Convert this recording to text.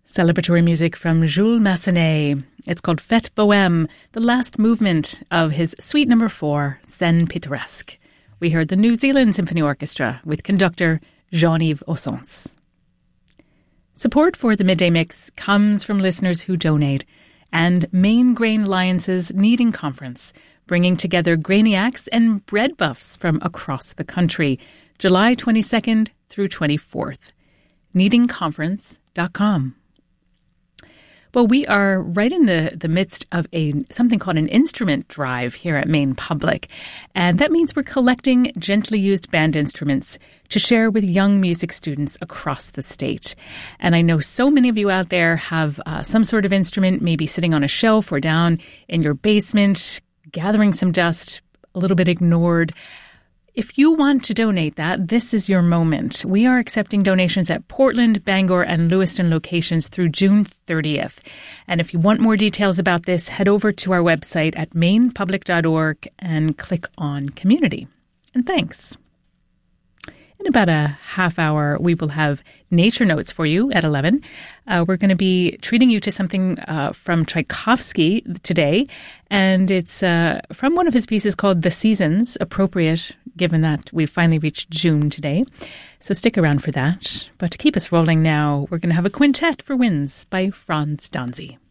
Celebratory music from Jules Massenet. It's called Fête Bohème, the last movement of his Suite No. 4, Scène Pittoresque. We heard the New Zealand Symphony Orchestra with conductor Jean-Yves Ossens. Support for the Midday Mix comes from listeners who donate and Maine Grain Alliance's Kneading Conference, bringing together grainiacs and bread buffs from across the country, July 22nd through 24th. kneadingconference.com. Well, we are right in the midst of something called an instrument drive here at Maine Public. And that means we're collecting gently used band instruments to share with young music students across the state. And I know so many of you out there have some sort of instrument, maybe sitting on a shelf or down in your basement, gathering some dust, a little bit ignored. If you want to donate that, this is your moment. We are accepting donations at Portland, Bangor, and Lewiston locations through June 30th. And if you want more details about this, head over to our website at mainepublic.org and click on Community. And thanks. In about a half hour, we will have Nature Notes for you at 11. We're going to be treating you to something from Tchaikovsky today, and it's from one of his pieces called The Seasons, appropriate given that we've finally reached June today. So stick around for that. But to keep us rolling now, we're going to have a Quintet for Winds by Franz Danzy.